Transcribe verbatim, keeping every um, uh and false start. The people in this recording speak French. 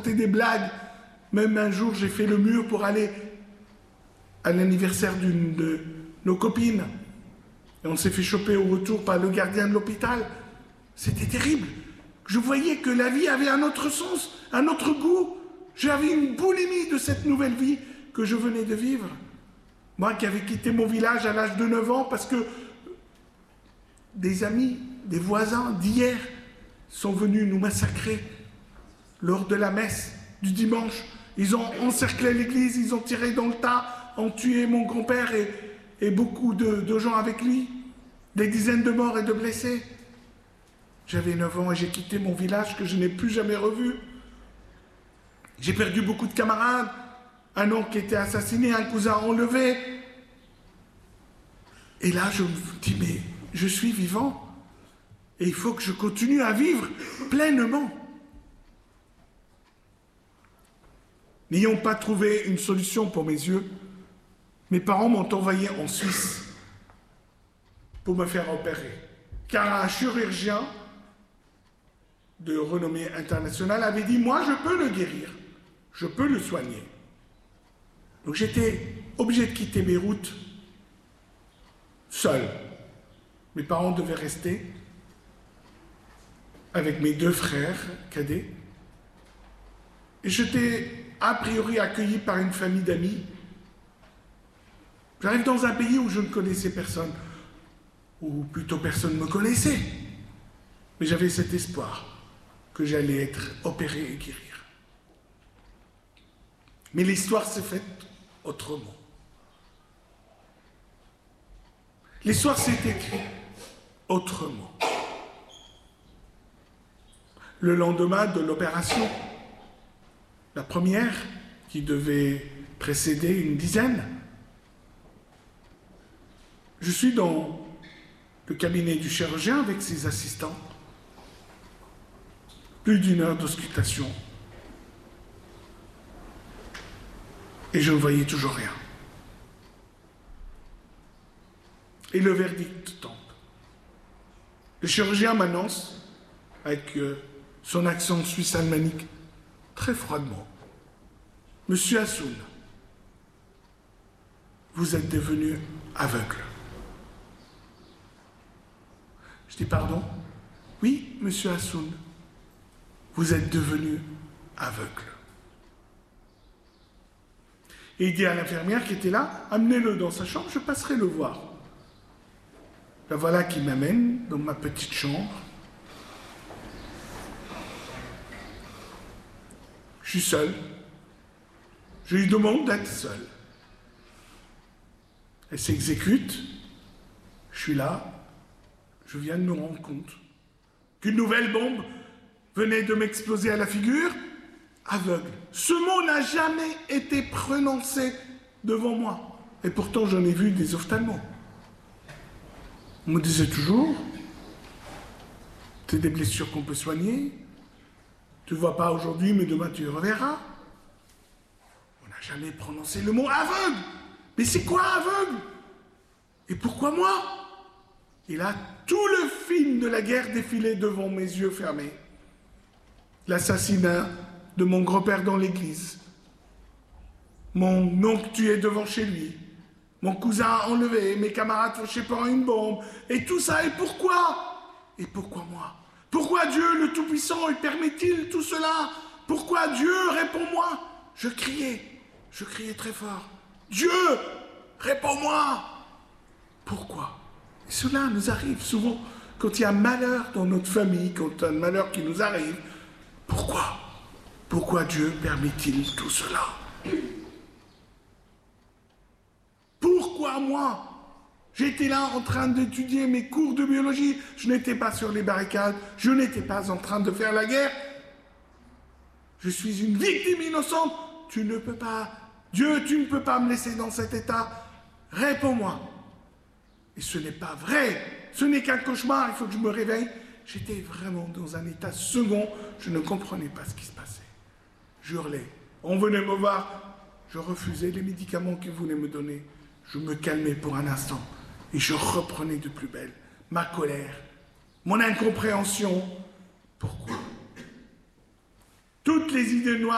c'était des blagues. Même un jour, j'ai fait le mur pour aller à l'anniversaire d'une de nos copines. Et on s'est fait choper au retour par le gardien de l'hôpital. C'était terrible. Je voyais que la vie avait un autre sens, un autre goût. J'avais une boulimie de cette nouvelle vie que je venais de vivre. Moi qui avais quitté mon village à l'âge de neuf ans parce que des amis, des voisins d'hier sont venus nous massacrer lors de la messe du dimanche. Ils ont encerclé l'église, ils ont tiré dans le tas, ont tué mon grand-père et, et beaucoup de, de gens avec lui. Des dizaines de morts et de blessés. J'avais neuf ans et j'ai quitté mon village que je n'ai plus jamais revu. J'ai perdu beaucoup de camarades, un oncle qui était assassiné, un cousin enlevé. Et là, je me dis, mais je suis vivant et il faut que je continue à vivre pleinement. N'ayant pas trouvé une solution pour mes yeux, mes parents m'ont envoyé en Suisse pour me faire opérer. Car un chirurgien de renommée internationale avait dit, moi je peux le guérir, je peux le soigner. Donc j'étais obligé de quitter Beyrouth seul. Mes parents devaient rester avec mes deux frères cadets. Et j'étais a priori accueilli par une famille d'amis. J'arrive dans un pays où je ne connaissais personne, ou plutôt personne ne me connaissait. Mais j'avais cet espoir que j'allais être opéré et guérir. Mais l'histoire s'est faite autrement. L'histoire s'est écrite autrement. Le lendemain de l'opération, la première, qui devait précéder une dizaine, je suis dans le cabinet du chirurgien avec ses assistants. Plus d'une heure d'auscultation. Et je ne voyais toujours rien. Et le verdict tombe. Le chirurgien m'annonce, avec euh, son accent suisse alémanique, très froidement, « Monsieur Hassoun, vous êtes devenu aveugle. » Je dis « Pardon ? » « Oui, monsieur Hassoun, vous êtes devenu aveugle. » Et il dit à l'infirmière qui était là, « Amenez-le dans sa chambre, je passerai le voir. » La voilà qui m'amène dans ma petite chambre. Je suis seul. Je lui demande d'être seul. Elle s'exécute. Je suis là. Je viens de me rendre compte qu'une nouvelle bombe venait de m'exploser à la figure. Aveugle. Ce mot n'a jamais été prononcé devant moi. Et pourtant, j'en ai vu des ophtalmos. On me disait toujours, c'est des blessures qu'on peut soigner. Tu ne vois pas aujourd'hui, mais demain tu reverras. On n'a jamais prononcé le mot aveugle. Mais c'est quoi aveugle? Et pourquoi moi? Et là, tout le film de la guerre défilait devant mes yeux fermés. L'assassinat de mon grand-père dans l'église. Mon oncle tué devant chez lui. Mon cousin enlevé, mes camarades fauchés par une bombe. Et tout ça, et pourquoi? Et pourquoi moi? Pourquoi Dieu, le Tout-Puissant, il permet-il tout cela? Pourquoi Dieu, réponds-moi? Je criais, je criais très fort. Dieu, réponds-moi! Pourquoi? Et cela nous arrive souvent quand il y a un malheur dans notre famille, quand il y a un malheur qui nous arrive. Pourquoi? Pourquoi Dieu permet-il tout cela? Pourquoi moi? J'étais là en train d'étudier mes cours de biologie. Je n'étais pas sur les barricades. Je n'étais pas en train de faire la guerre. Je suis une victime innocente. Tu ne peux pas... Dieu, tu ne peux pas me laisser dans cet état. Réponds-moi. Et ce n'est pas vrai. Ce n'est qu'un cauchemar. Il faut que je me réveille. J'étais vraiment dans un état second. Je ne comprenais pas ce qui se passait. Je hurlais. On venait me voir. Je refusais les médicaments qu'ils voulaient me donner. Je me calmais pour un instant. Et je reprenais de plus belle ma colère, mon incompréhension. Pourquoi? Toutes les idées noires